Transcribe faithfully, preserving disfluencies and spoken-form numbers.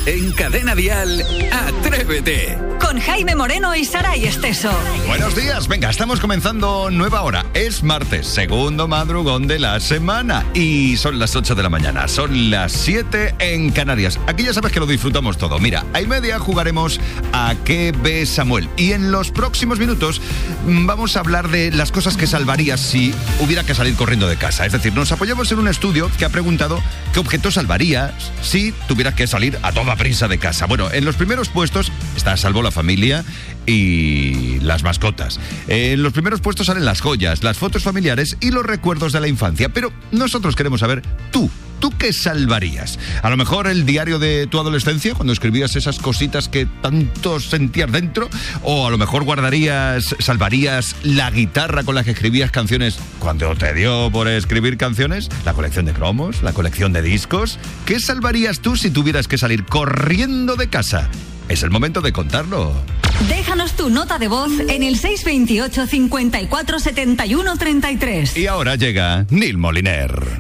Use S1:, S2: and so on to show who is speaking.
S1: En Cadena Dial, Atrévete.
S2: Con Jaime Moreno y Saray Esteso.
S3: Buenos días, venga, estamos comenzando nueva hora. Es martes, segundo madrugón de la semana. Y son las ocho de la mañana, son las siete en Canarias. Aquí ya sabes que lo disfrutamos todo. Mira, a y media jugaremos a ¿Qué ve Samuel? Y en los próximos minutos vamos a hablar de las cosas que salvarías si hubiera que salir corriendo de casa. Es decir, nos apoyamos en un estudio que ha preguntado qué objetos salvarías si tuvieras que salir a toda prisa de casa. Bueno, en los primeros puestos está a salvo la familia y las mascotas. En los primeros puestos salen las joyas, las fotos familiares y los recuerdos de la infancia. Pero nosotros queremos saber, tú, ¿tú qué salvarías? A lo mejor el diario de tu adolescencia, cuando escribías esas cositas que tanto sentías dentro. O a lo mejor guardarías, salvarías la guitarra con la que escribías canciones cuando te dio por escribir canciones. La colección de cromos, la colección de discos. ¿Qué salvarías tú si tuvieras que salir corriendo de casa? Es el momento de contarlo.
S2: Déjanos tu nota de voz en el seis dos ocho, cincuenta y cuatro, setenta y uno, treinta y tres.
S3: Y ahora llega Neil Moliner.